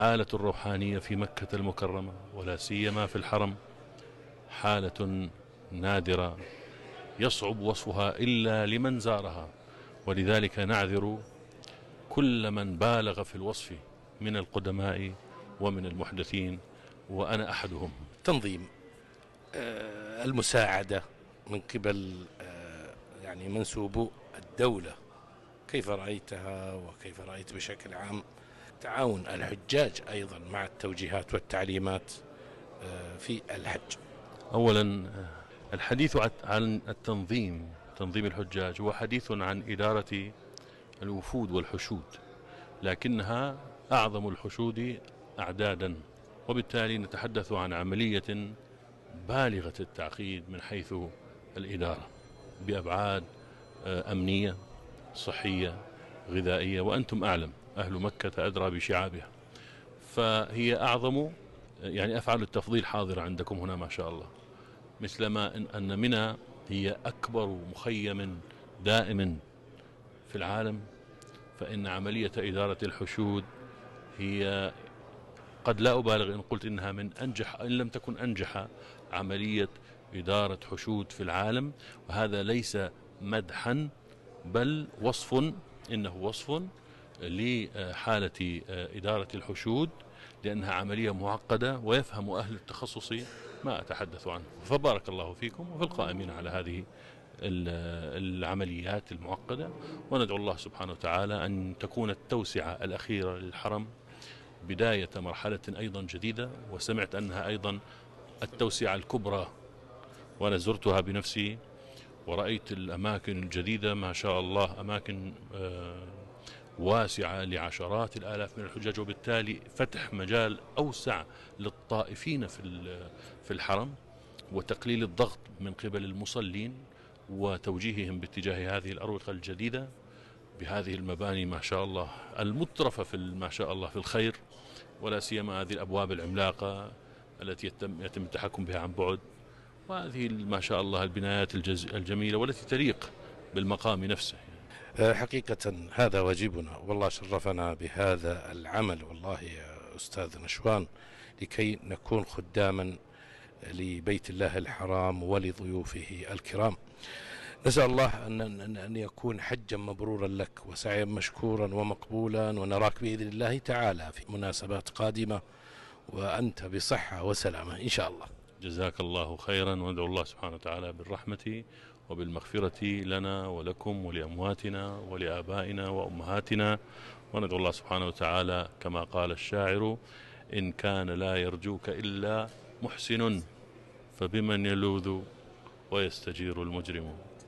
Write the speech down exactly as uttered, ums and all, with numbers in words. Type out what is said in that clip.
الحالة الروحانية في مكة المكرمة ولا سيما في الحرم حالة نادرة يصعب وصفها إلا لمن زارها، ولذلك نعذر كل من بالغ في الوصف من القدماء ومن المحدثين، وأنا أحدهم. تنظيم المساعدة من قبل يعني منسوبو الدولة، كيف رأيتها وكيف رأيت بشكل عام تعاون الحجاج أيضا مع التوجيهات والتعليمات في الحج؟ أولا الحديث عن التنظيم، تنظيم الحجاج، هو حديث عن إدارة الوفود والحشود، لكنها أعظم الحشود أعدادا، وبالتالي نتحدث عن عملية بالغة التعقيد من حيث الإدارة بأبعاد أمنية صحية غذائية، وأنتم أعلم، أهل مكة أدرى بشعابها، فهي أعظم، يعني أفعل التفضيل حاضرة عندكم هنا ما شاء الله، مثلما أن منى هي أكبر مخيم دائم في العالم، فإن عملية إدارة الحشود هي قد لا أبالغ إن قلت إنها من أنجح إن لم تكن أنجح عملية إدارة حشود في العالم، وهذا ليس مدحا بل وصف، إنه وصف لحالة إدارة الحشود، لأنها عملية معقدة ويفهم أهل التخصص ما أتحدث عنه. فبارك الله فيكم وفي القائمين على هذه العمليات المعقدة، وندعو الله سبحانه وتعالى أن تكون التوسعة الأخيرة للحرم بداية مرحلة أيضا جديدة، وسمعت أنها أيضا التوسعة الكبرى، وأنا زرتها بنفسي ورأيت الأماكن الجديدة ما شاء الله، أماكن واسعة لعشرات الآلاف من الحجاج، وبالتالي فتح مجال أوسع للطائفين في الحرم وتقليل الضغط من قبل المصلين وتوجيههم باتجاه هذه الأروقة الجديدة بهذه المباني ما شاء الله المترفة في ما شاء الله في الخير، ولا سيما هذه الأبواب العملاقة التي يتم, يتم التحكم بها عن بعد، وهذه ما شاء الله البنايات الجميلة والتي تليق بالمقام نفسه. حقيقة هذا واجبنا، والله شرفنا بهذا العمل والله يا أستاذ نشوان، لكي نكون خداما لبيت الله الحرام ولضيوفه الكرام. نسأل الله أن أن يكون حجا مبرورا لك وسعيا مشكورا ومقبولا، ونراك بإذن الله تعالى في مناسبات قادمة وأنت بصحة وسلامة إن شاء الله. جزاك الله خيرا، وندعو الله سبحانه وتعالى بالرحمة وبالمغفرة لنا ولكم ولأمواتنا ولآبائنا وأمهاتنا، وندعو الله سبحانه وتعالى كما قال الشاعر: إن كان لا يرجوك إلا محسن فبمن يلوذ ويستجير المجرم.